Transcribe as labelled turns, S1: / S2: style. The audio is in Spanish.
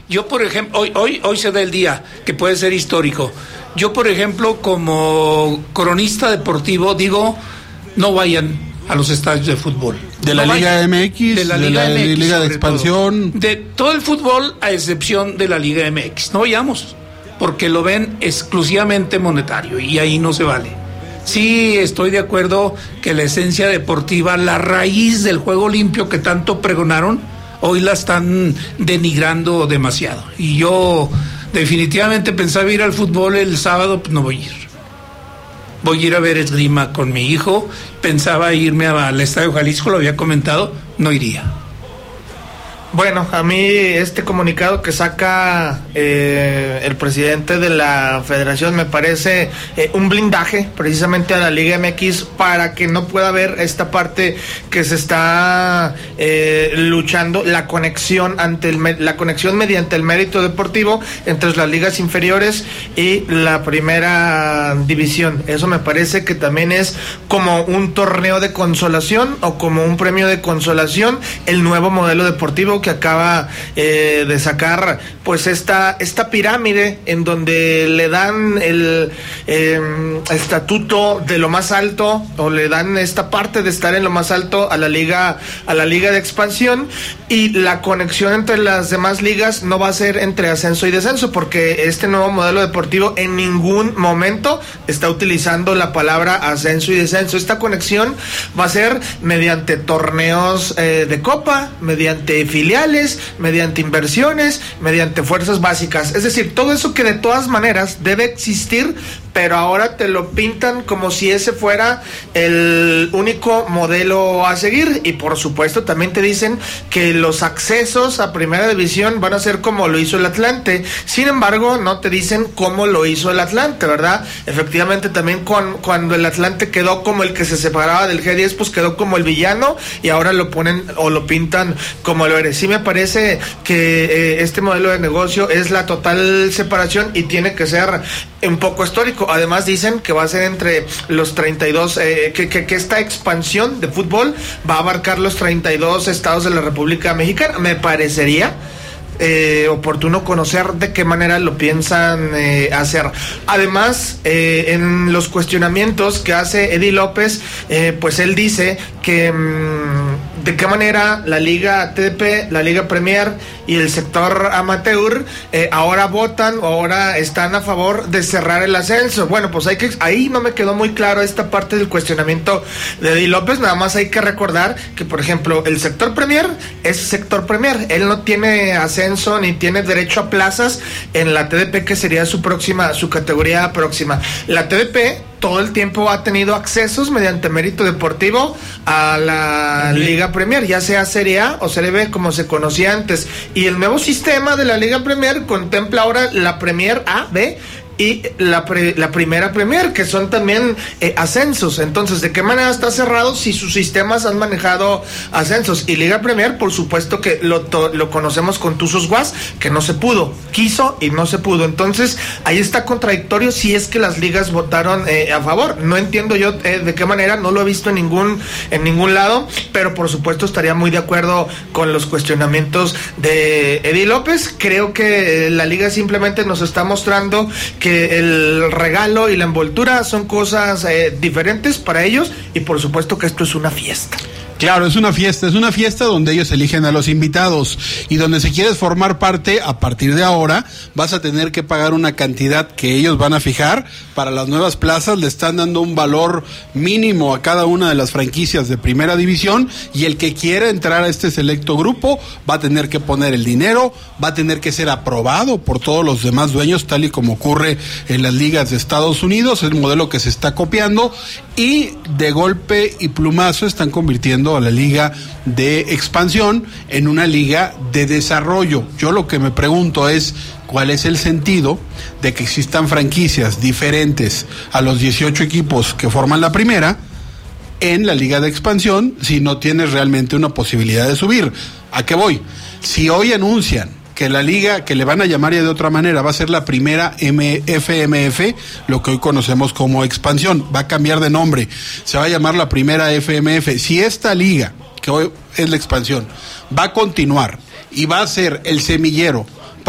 S1: Yo, por ejemplo, hoy se da el día, que puede ser histórico. Yo, por ejemplo, como cronista deportivo, digo, no vayan a los estadios de fútbol.
S2: De la Liga MX,
S1: de la Liga MX,
S2: Liga de Expansión.
S1: De todo el fútbol, a excepción de la Liga MX. No vayamos, porque lo ven exclusivamente monetario y ahí no se vale. Sí, estoy de acuerdo que la esencia deportiva, la raíz del juego limpio que tanto pregonaron, hoy la están denigrando demasiado. Y yo definitivamente pensaba ir al fútbol el sábado, pues no voy a ir. Voy a ir a ver esgrima con mi hijo. Pensaba irme al Estadio Jalisco, lo había comentado, no iría.
S3: Bueno, a mí este comunicado que saca el presidente de la federación me parece un blindaje precisamente a la Liga MX para que no pueda haber esta parte que se está luchando, la conexión la conexión mediante el mérito deportivo entre las ligas inferiores y la primera división. Eso me parece que también es como un torneo de consolación o como un premio de consolación, el nuevo modelo deportivo que acaba de sacar pues esta pirámide en donde le dan el estatuto de lo más alto, o le dan esta parte de estar en lo más alto a la liga de expansión, y la conexión entre las demás ligas no va a ser entre ascenso y descenso, porque este nuevo modelo deportivo en ningún momento está utilizando la palabra ascenso y descenso. Esta conexión va a ser mediante torneos de copa, mediante filiales, mediante inversiones, mediante fuerzas básicas. Es decir, todo eso que de todas maneras debe existir, pero ahora te lo pintan como si ese fuera el único modelo a seguir. Y por supuesto también te dicen que los accesos a primera división van a ser como lo hizo el Atlante. Sin embargo, no te dicen cómo lo hizo el Atlante, ¿verdad? Efectivamente, también cuando el Atlante quedó como el que se separaba del G10, pues quedó como el villano, y ahora lo ponen o lo pintan como lo eres. Sí me parece que este modelo de negocio es la total separación y tiene que ser un poco histórico. Además dicen que va a ser entre los 32, que esta expansión de fútbol va a abarcar los 32 estados de la República Mexicana. Me parecería oportuno conocer de qué manera lo piensan hacer. Además, en los cuestionamientos que hace Eddie López, pues él dice que de qué manera la Liga TDP, la Liga Premier y el sector amateur ahora votan o ahora están a favor de cerrar el ascenso. Bueno, pues ahí no me quedó muy claro esta parte del cuestionamiento de Eddie López. Nada más hay que recordar que, por ejemplo, el sector Premier es sector Premier. Él no tiene ascenso ni tiene derecho a plazas en la TDP, que sería su categoría próxima. La TDP todo el tiempo ha tenido accesos mediante mérito deportivo a la Liga Premier, ya sea Serie A o Serie B, como se conocía antes. Y el nuevo sistema de la Liga Premier contempla ahora la Premier A, B y la primera Premier, que son también ascensos. Entonces, ¿de qué manera está cerrado si sus sistemas han manejado ascensos? Y Liga Premier, por supuesto que lo conocemos con Tuzos Guas, que no se pudo, quiso y no se pudo. Entonces, ahí está contradictorio si es que las ligas votaron a favor. No entiendo yo de qué manera, no lo he visto en ningún lado, pero por supuesto estaría muy de acuerdo con los cuestionamientos de Eddie López. Creo que la liga simplemente nos está mostrando que el regalo y la envoltura son cosas diferentes para ellos, y por supuesto que esto es una fiesta.
S2: Claro, es una fiesta donde ellos eligen a los invitados, y donde si quieres formar parte, a partir de ahora, vas a tener que pagar una cantidad que ellos van a fijar. Para las nuevas plazas le están dando un valor mínimo a cada una de las franquicias de primera división, y el que quiera entrar a este selecto grupo va a tener que poner el dinero, va a tener que ser aprobado por todos los demás dueños, tal y como ocurre en las ligas de Estados Unidos. Es el modelo que se está copiando, y de golpe y plumazo están convirtiendo a la liga de expansión en una liga de desarrollo. Yo lo que me pregunto es, ¿cuál es el sentido de que existan franquicias diferentes a los 18 equipos que forman la primera en la liga de expansión si no tienes realmente una posibilidad de subir? ¿A qué voy? Si hoy anuncian que la liga, que le van a llamar ya de otra manera, va a ser la primera FMF, lo que hoy conocemos como expansión, va a cambiar de nombre, se va a llamar la primera FMF. Si esta liga, que hoy es la expansión, va a continuar y va a ser el semillero